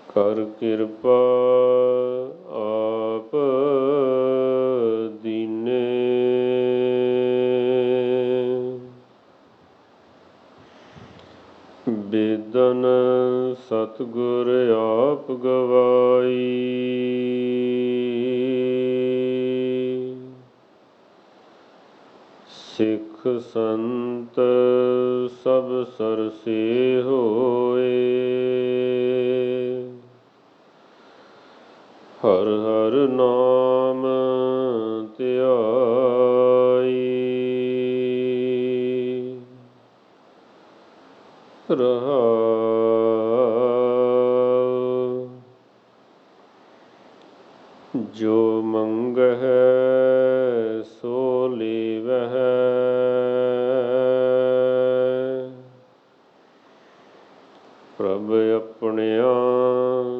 ਕਰ ਕਿਰਪਾ ਆਪ ਦੀਨੇ। ਬੇਦਨ ਸਤਿਗੁਰ ਆਪ ਗਵਾਈ, ਸਿੱਖ ਸੰਤ ਸਭ ਸਰਸੇ ਹੋਏ। ਹਰ ਹਰ ਨਾਮ ਧਿਆਈ, ਰਹਾਉ। ਜੋ ਮੰਗਹਿ ਸੋ ਲੇਵਹਿ, ਪ੍ਰਭ ਆਪਣਿਆ